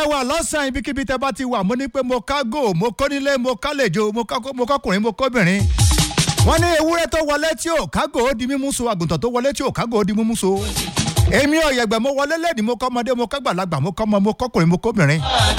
wà lọ́sàn-án ibikíbi tẹ́ bá ti wà mo ní pé mo kágò mo kónílé mo kálejò mo kọ́kùnrin mo kóbìnrin. wọ́n ní ewúrẹ́ tó wọlé tí ò kágò ó di mímú so àgùntàn tó wọlé tí ò kágò ó di mímú so. èmi ọ̀yẹ̀gbẹ̀ mo wọlé lẹ́ẹ̀dì mo kọ́ ọmọdé mo kọ́ gbàlagbà mo kọ́ ọmọ mo kọ́kùnrin mo kóbìnrin.